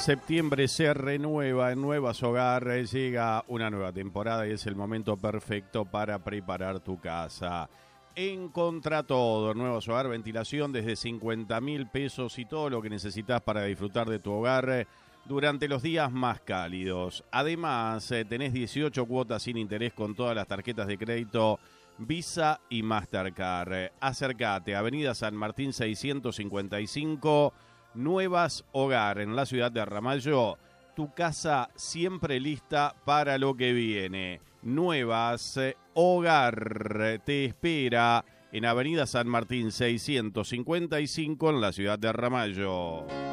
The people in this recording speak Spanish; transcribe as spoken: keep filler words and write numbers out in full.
Septiembre se renueva, en Nuevas Hogar llega una nueva temporada y es el momento perfecto para preparar tu casa. Encontrá todo, Nuevas Hogar, ventilación desde cincuenta mil pesos y todo lo que necesitas para disfrutar de tu hogar durante los días más cálidos. Además, tenés dieciocho cuotas sin interés con todas las tarjetas de crédito Visa y Mastercard. Acércate, Avenida San Martín seiscientos cincuenta y cinco, Nuevas Hogar, en la ciudad de Ramallo. Tu casa siempre lista para lo que viene. Nuevas Hogar te espera en Avenida San Martín seiscientos cincuenta y cinco, en la ciudad de Ramallo.